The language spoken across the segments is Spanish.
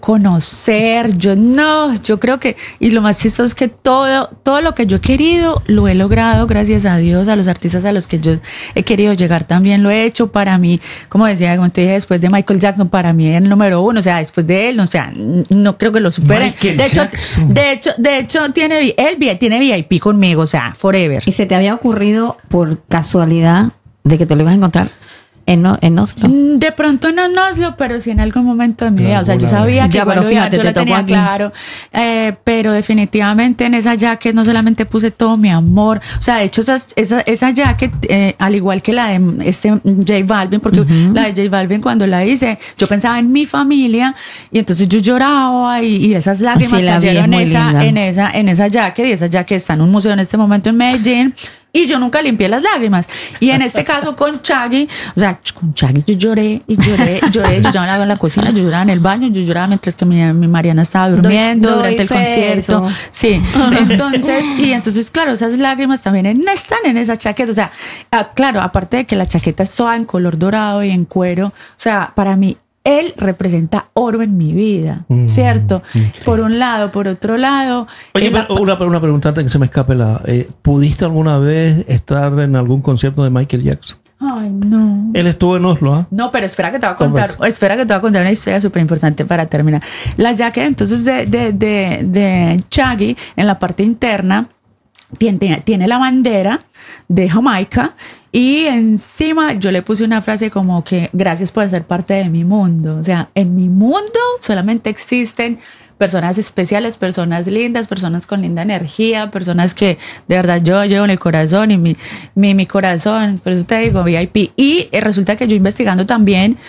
conocer, yo creo que, y lo más chistoso es que todo lo que yo he querido lo he logrado, gracias a Dios, a los artistas a los que yo he querido llegar también lo he hecho. Para mí, como te dije, después de Michael Jackson, para mí es el número uno, o sea, después de él, o sea, no creo que lo superen. De hecho tiene VIP conmigo, o sea, forever. ¿Y se te había ocurrido por casualidad de que te lo ibas a encontrar en Oslo? De pronto no en Oslo, pero sí en algún momento de mi vida. O sea, yo sabía que yo lo tenía claro, pero definitivamente en esa jacket no solamente puse todo mi amor. O sea, de hecho esa jacket, al igual que la de J Balvin, porque la de J Balvin cuando la hice, yo pensaba en mi familia y entonces yo lloraba y esas lágrimas cayeron en esa jacket, y esa jacket está en un museo en este momento en Medellín. Y yo nunca limpié las lágrimas. Y en este caso con Shaggy, o sea, con Shaggy yo lloré. Yo lloraba en la cocina, yo lloraba en el baño, yo lloraba mientras que mi Mariana estaba durmiendo durante el concierto. Sí. Entonces, claro, esas lágrimas también están en esa chaqueta. O sea, claro, aparte de que la chaqueta es toda en color dorado y en cuero, o sea, para mí él representa oro en mi vida, ¿cierto? Okay. Por un lado, por otro lado... Oye, una pregunta antes que se me escape. ¿Pudiste alguna vez estar en algún concierto de Michael Jackson? Ay, no. Él estuvo en Oslo, ¿ah? No, pero espera que te voy a contar una historia súper importante para terminar. La jacket entonces de Shaggy, en la parte interna, tiene la bandera de Jamaica. Y encima yo le puse una frase como que gracias por ser parte de mi mundo. O sea, en mi mundo solamente existen personas especiales, personas lindas, personas con linda energía, personas que de verdad yo llevo en el corazón y mi corazón, por eso te digo VIP. Y resulta que yo investigando también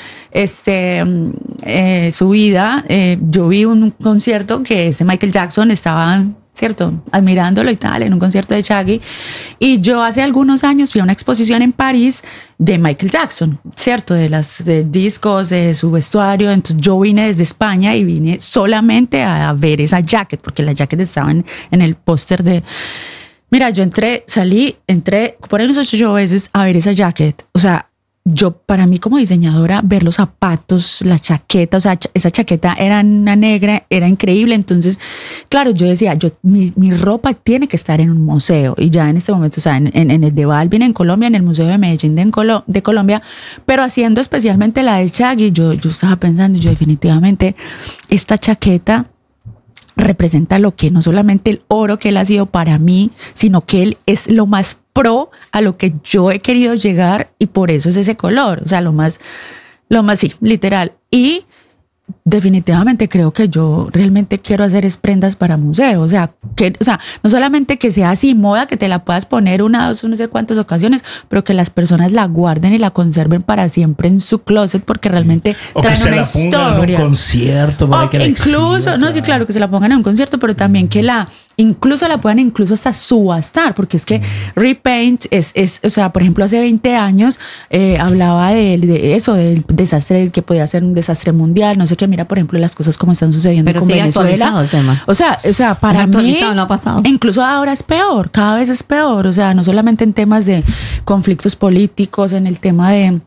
su vida, yo vi un concierto que Michael Jackson estaba... ¿cierto? Admirándolo y tal, en un concierto de Shaggy. Y yo hace algunos años fui a una exposición en París de Michael Jackson, ¿cierto? De discos, de su vestuario. Entonces yo vine desde España y vine solamente a ver esa jacket, porque la jacket estaba en el póster de... Mira, yo entré por ahí unos 8 veces a ver esa jacket. O sea, para mí como diseñadora, ver los zapatos, la chaqueta, o sea, esa chaqueta era una negra, era increíble. Entonces, claro, yo decía, mi ropa tiene que estar en un museo. Y ya en este momento, o sea, en el de Balvin en Colombia, en el Museo de Medellín de Colombia, pero haciendo especialmente la de Shaggy, yo estaba pensando, yo definitivamente, esta chaqueta representa lo que no solamente el oro que él ha sido para mí, sino que él es lo más pro a lo que yo he querido llegar, y por eso es ese color, o sea, lo más sí, literal. Y definitivamente creo que yo realmente quiero hacer prendas para museos, o sea, no solamente que sea así moda, que te la puedas poner una, dos, no sé cuántas ocasiones, pero que las personas la guarden y la conserven para siempre en su closet, porque realmente traen una historia. En un concierto, para que incluso, no, sí, claro, que se la pongan en un concierto, pero también que incluso la puedan hasta subastar, porque es que Repaint o sea, por ejemplo, hace 20 años hablaba de eso, del desastre, que podía ser un desastre mundial, no sé qué. Mira, por ejemplo, las cosas como están sucediendo con Venezuela. El tema. O sea, para mí, no ha pasado. Incluso ahora es peor, cada vez es peor. O sea, no solamente en temas de conflictos políticos, en el tema de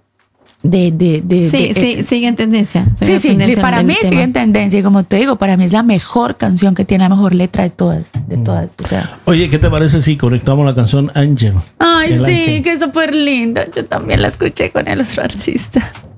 sigue en tendencia. Sí, para mí sigue en tendencia. Y como te digo, para mí es la mejor canción que tiene, la mejor letra de todas. O sea. Oye, ¿qué te parece si conectamos la canción Angel? Ay, sí, que es súper linda. Yo también la escuché con el otro artista.